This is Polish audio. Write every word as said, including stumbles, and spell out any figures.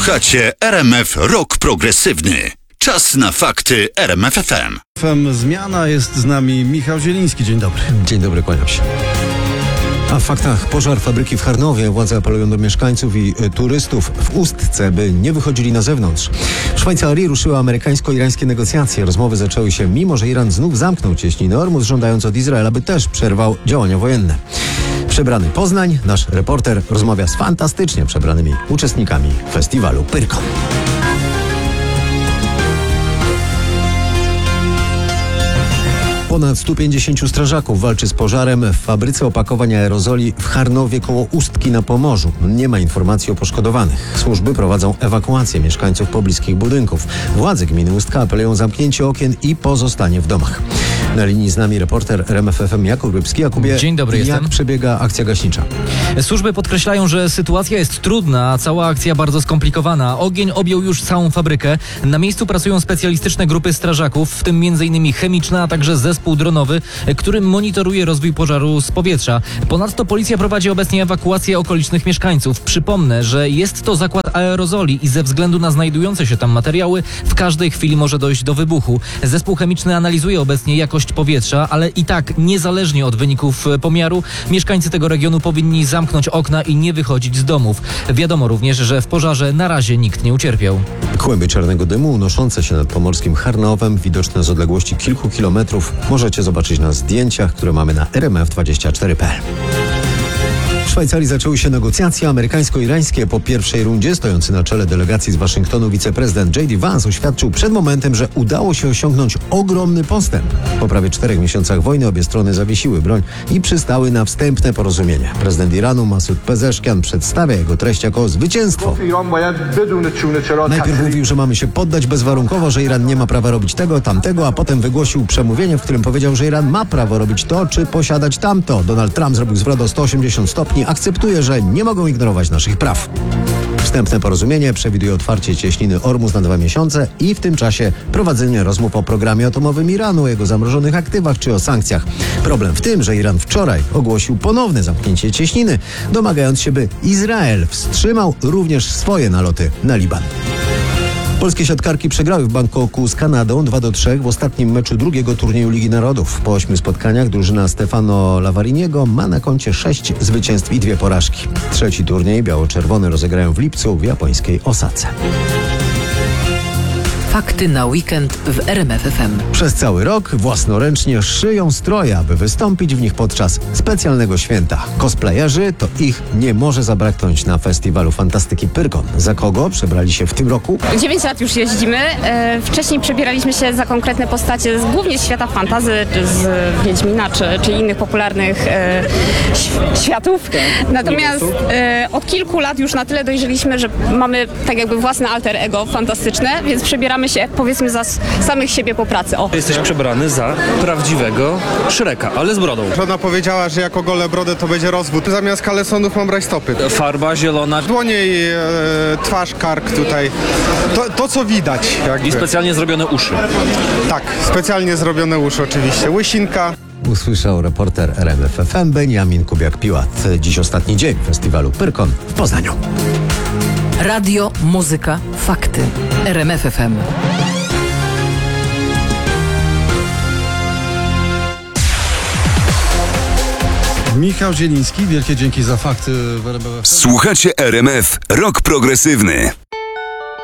Słuchacie R M F Rock Progresywny. Czas na fakty R M F F M. F M Zmiana, jest z nami Michał Zieliński. Dzień dobry. Dzień dobry, kłaniam się. A w faktach: pożar fabryki w Charnowie. Władze apelują do mieszkańców i y, turystów w Ustce, by nie wychodzili na zewnątrz. W Szwajcarii ruszyły amerykańsko-irańskie negocjacje. Rozmowy zaczęły się, mimo że Iran znów zamknął cieśniny Ormus, żądając od Izraela, by też przerwał działania wojenne. Przebrany Poznań. Nasz reporter rozmawia z fantastycznie przebranymi uczestnikami festiwalu Pyrkon. Ponad stu pięćdziesięciu strażaków walczy z pożarem w fabryce opakowań aerozoli w Charnowie koło Ustki na Pomorzu. Nie ma informacji o poszkodowanych. Służby prowadzą ewakuację mieszkańców pobliskich budynków. Władze gminy Ustka apelują o zamknięcie okien i pozostanie w domach. Na linii z nami reporter R M F F M Jakub Rybski. Jakubie, dzień dobry, jak jestem. przebiega akcja gaśnicza? Służby podkreślają, że sytuacja jest trudna, a cała akcja bardzo skomplikowana. Ogień objął już całą fabrykę. Na miejscu pracują specjalistyczne grupy strażaków, w tym między innymi chemiczna, a także zespół dronowy, który monitoruje rozwój pożaru z powietrza. Ponadto policja prowadzi obecnie ewakuację okolicznych mieszkańców. Przypomnę, że jest to zakład aerozoli i ze względu na znajdujące się tam materiały w każdej chwili może dojść do wybuchu. Zespół chemiczny analizuje obecnie jakość powietrza, ale i tak niezależnie od wyników pomiaru mieszkańcy tego regionu powinni zamknąć okna i nie wychodzić z domów. Wiadomo również, że w pożarze na razie nikt nie ucierpiał. Kłęby czarnego dymu unoszące się nad pomorskim Charnowem, widoczne z odległości kilku kilometrów, możecie zobaczyć na zdjęciach, które mamy na R M F dwadzieścia cztery kropka p l. W Szwajcarii zaczęły się negocjacje amerykańsko-irańskie. Po pierwszej rundzie stojący na czele delegacji z Waszyngtonu wiceprezydent J D Vance oświadczył przed momentem, że udało się osiągnąć ogromny postęp. Po prawie czterech miesiącach wojny obie strony zawiesiły broń i przystały na wstępne porozumienie. Prezydent Iranu Masud Pezeszkian przedstawia jego treść jako zwycięstwo. Najpierw mówił, że mamy się poddać bezwarunkowo, że Iran nie ma prawa robić tego, tamtego, a potem wygłosił przemówienie, w którym powiedział, że Iran ma prawo robić to, czy posiadać tamto. Donald Trump zrobił zwrot o sto osiemdziesiąt stopni. Akceptuje, że nie mogą ignorować naszych praw. Wstępne porozumienie przewiduje otwarcie cieśniny Ormus na dwa miesiące i w tym czasie prowadzenie rozmów o programie atomowym Iranu, o jego zamrożonych aktywach czy o sankcjach. Problem w tym, że Iran wczoraj ogłosił ponowne zamknięcie cieśniny, domagając się, by Izrael wstrzymał również swoje naloty na Liban. Polskie siatkarki przegrały w Bangkoku z Kanadą dwa do trzech w ostatnim meczu drugiego turnieju Ligi Narodów. Po ośmiu spotkaniach drużyna Stefano Lavariniego ma na koncie sześć zwycięstw i dwie porażki. Trzeci turniej biało-czerwony rozegrają w lipcu w japońskiej Osace. Fakty na weekend w R M F F M. Przez cały rok własnoręcznie szyją stroje, aby wystąpić w nich podczas specjalnego święta. Cosplayerzy, to ich nie może zabraknąć na festiwalu fantastyki Pyrkon. Za kogo przebrali się w tym roku? dziewięć lat już jeździmy. E, wcześniej przebieraliśmy się za konkretne postacie, z, głównie z świata fantasy, czy z Wiedźmina, czy, czy innych popularnych e, ś- światów. Natomiast e, od kilku lat już na tyle dojrzeliśmy, że mamy tak jakby własne alter ego fantastyczne, więc przebieramy się, powiedzmy, za s- samych siebie po pracy. O. Jesteś przebrany za prawdziwego Shreka, ale z brodą. Żona powiedziała, że jak ogolę brodę, to będzie rozwód. Zamiast kalesonów mam rajstopy. Farba zielona Dłonie i e, twarz, kark tutaj. To, to co widać. Jakby. i specjalnie zrobione uszy. Tak, specjalnie zrobione uszy oczywiście. Łysinka. Usłyszał reporter R M F F M Beniamin Kubiak-Piłat. Dziś ostatni dzień festiwalu Pyrkon w Poznaniu. Radio, muzyka, fakty. R M F F M. Michał Zieliński, wielkie dzięki za fakty w R M F F M. Słuchacie R M F Rock Progresywny.